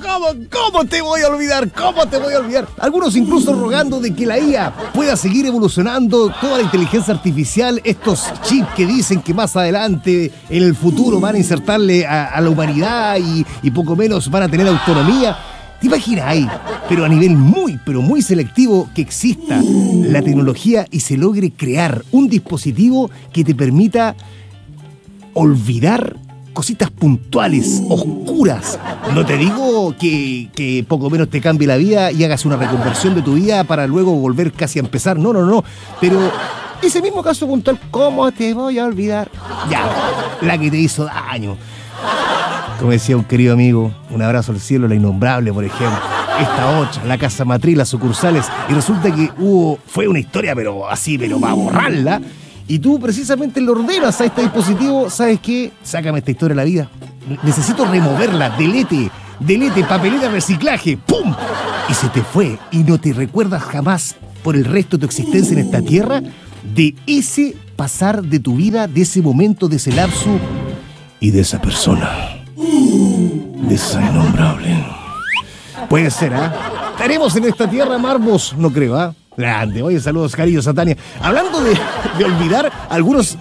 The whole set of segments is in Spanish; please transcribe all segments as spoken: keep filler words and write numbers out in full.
¿Cómo, ¿Cómo te voy a olvidar? ¿Cómo te voy a olvidar? Algunos incluso rogando de que la I A pueda seguir evolucionando, toda la inteligencia artificial, estos chips que dicen que más adelante, en el futuro, van a insertarle a, a la humanidad y, y poco menos van a tener autonomía. ¿Te imaginas ahí? Pero a nivel muy, pero muy selectivo, que exista la tecnología y se logre crear un dispositivo que te permita olvidar cositas puntuales, oscuras. No te digo que, que poco menos te cambie la vida y hagas una reconversión de tu vida para luego volver casi a empezar. No, no, no. Pero ese mismo caso puntual, ¿cómo te voy a olvidar? Ya, la que te hizo daño. Como decía un querido amigo, un abrazo al cielo, la innombrable, por ejemplo. Esta otra, la casa matriz, las sucursales. Y resulta que hubo, fue una historia, pero así, pero para borrarla. Y tú precisamente le ordenas a este dispositivo, ¿sabes qué? Sácame esta historia de la vida. Necesito removerla, delete, delete, papeleta, reciclaje, ¡pum! Y se te fue y no te recuerdas jamás por el resto de tu existencia en esta tierra de ese pasar de tu vida, de ese momento, de ese lapso y de esa persona. De esa innombrable. Puede ser, ¿ah? ¿eh? ¿Estaremos en esta tierra, Marbos? No creo, ¿ah? ¿eh? Grande. Oye, saludos, cariños a Tania. Hablando de, de olvidar, algunos...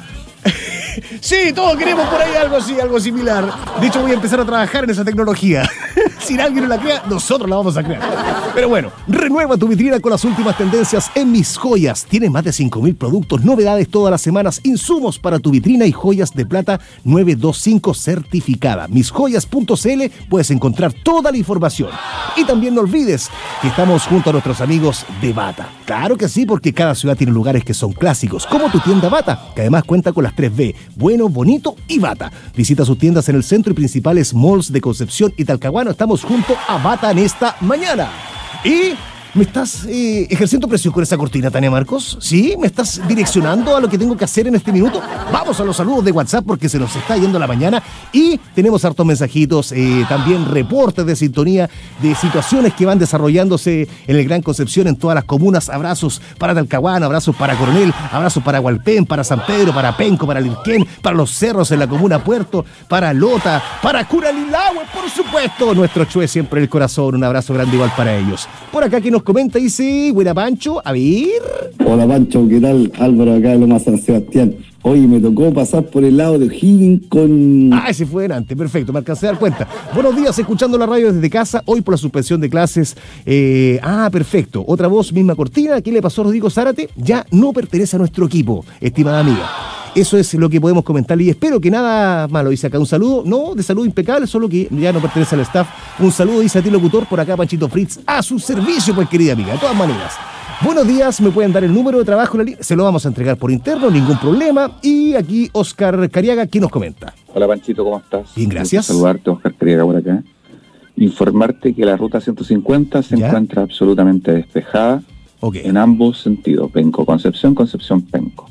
Sí, todos queremos por ahí algo así, algo similar. De hecho, voy a empezar a trabajar en esa tecnología. Si alguien no la crea, nosotros la vamos a crear. Pero bueno, renueva tu vitrina con las últimas tendencias en Mis Joyas. Tienes más de cinco mil productos, novedades todas las semanas, insumos para tu vitrina y joyas de plata nueve dos cinco certificada. mis joyas punto c l puedes encontrar toda la información. Y también no olvides que estamos junto a nuestros amigos de Bata. Claro que sí, porque cada ciudad tiene lugares que son clásicos, como tu tienda Bata, que además cuenta con las tres B, bueno, bonito y Bata. Visita sus tiendas en el centro y principales malls de Concepción y Talcahuano. Estamos junto a Bata en esta mañana. Y ¿me estás eh, ejerciendo presión con esa cortina, Tania Marcos? ¿Sí? ¿Me estás direccionando a lo que tengo que hacer en este minuto? Vamos a los saludos de WhatsApp porque se nos está yendo la mañana y tenemos hartos mensajitos, eh, también reportes de sintonía de situaciones que van desarrollándose en el Gran Concepción, en todas las comunas. Abrazos para Talcahuano, abrazos para Coronel, abrazos para Hualpén, para San Pedro, para Penco, para Lirquén, para los cerros en la comuna Puerto, para Lota, para Curalilahue, por supuesto. Nuestro Chue siempre en el corazón. Un abrazo grande igual para ellos. Por acá que nos comenta, dice, buena Pancho, a ver. Hola Pancho, ¿qué tal? Álvaro acá de Loma San Sebastián. Oye, me tocó pasar por el lado de O'Higgins con... Ah, ese fue delante, perfecto, me alcancé a dar cuenta. Buenos días, escuchando la radio desde casa, hoy por la suspensión de clases. Eh, ah, perfecto, otra voz, misma cortina. ¿Qué le pasó a Rodrigo Zárate? Ya no pertenece a nuestro equipo, estimada amiga. Eso es lo que podemos comentarle y espero que nada malo. Dice acá un saludo, no, de salud impecable, solo que ya no pertenece al staff. Un saludo, dice a ti locutor, por acá Panchito Fritz, a su servicio, pues querida amiga, de todas maneras. Buenos días, me pueden dar el número de trabajo, se lo vamos a entregar por interno, ningún problema. Y aquí Oscar Cariaga, ¿quién nos comenta? Hola Panchito, ¿cómo estás? Bien, gracias. Saludarte, Oscar Cariaga por acá. Informarte que la ruta ciento cincuenta se ¿Ya? encuentra absolutamente despejada okay. en ambos sentidos, Penco Concepción, Concepción Penco.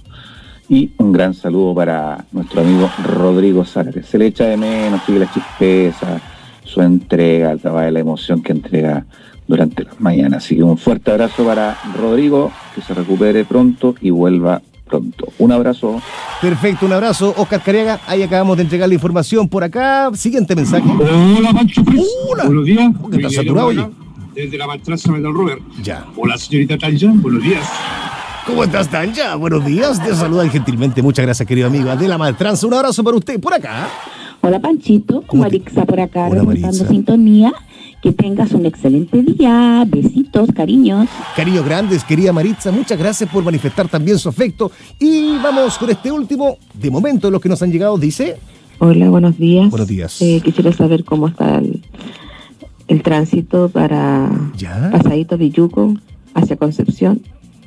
Y un gran saludo para nuestro amigo Rodrigo Zárate. Se le echa de menos, sigue la chispeza, su entrega, el trabajo de la emoción que entrega durante las mañanas. Así que un fuerte abrazo para Rodrigo, que se recupere pronto y vuelva pronto. Un abrazo. Perfecto, un abrazo, Oscar Cariaga. Ahí acabamos de entregar la información por acá. Siguiente mensaje. Hola, Pancho Fritz. Hola. Buenos días. ¿Cómo que estás saturado hoy? Desde la maestranza Metal Robert. Ya. Hola, señorita Tanja. Buenos días. ¿Cómo estás, Tanja? Buenos días. Te saludan gentilmente. Muchas gracias, querido amigo. De la maestranza, un abrazo para usted. Por acá. Hola, Panchito. Marixa por acá, Hola, reportando sintonía. Que tengas un excelente día. Besitos, cariños. Cariños grandes, querida Maritza. Muchas gracias por manifestar también su afecto. Y vamos con este último, de momento, de los que nos han llegado, dice... Hola, buenos días. Buenos días. Eh, quisiera saber cómo está el, el tránsito para ¿Ya? Pasadito Villuco hacia Concepción.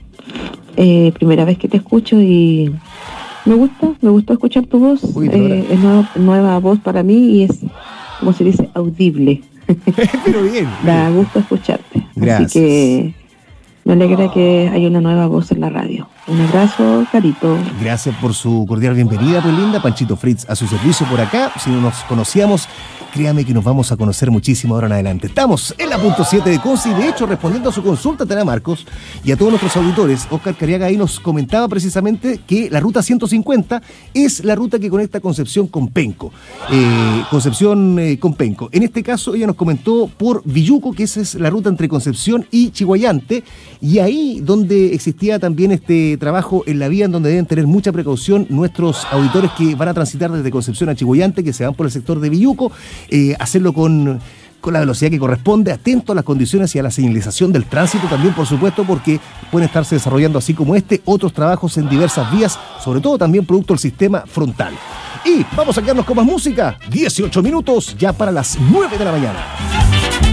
Eh, primera vez que te escucho y me gusta, me gustó escuchar tu voz. Uy, eh, es nueva, nueva voz para mí y es, como se dice, audible. Pero bien. Da gusto escucharte. Gracias. Así que me alegra que haya una nueva voz en la radio. Un abrazo, Carito. Gracias por su cordial bienvenida, pues linda. Panchito Fritz a su servicio por acá. Si no nos conocíamos, créame que nos vamos a conocer muchísimo ahora en adelante. Estamos en la punto siete de Conce y de hecho respondiendo a su consulta, Tania Marcos, y a todos nuestros auditores, Oscar Cariaga ahí nos comentaba precisamente que la ruta ciento cincuenta es la ruta que conecta Concepción con Penco. Eh, Concepción eh, con Penco. En este caso ella nos comentó por Villuco, que esa es la ruta entre Concepción y Chihuayante, y ahí donde existía también este trabajo en la vía en donde deben tener mucha precaución nuestros auditores que van a transitar desde Concepción a Chihuayante, que se van por el sector de Villuco, eh, hacerlo con... con la velocidad que corresponde, atento a las condiciones y a la señalización del tránsito también, por supuesto, porque pueden estarse desarrollando, así como este, otros trabajos en diversas vías, sobre todo también producto del sistema frontal. Y vamos a quedarnos con más música, dieciocho minutos ya para las nueve de la mañana.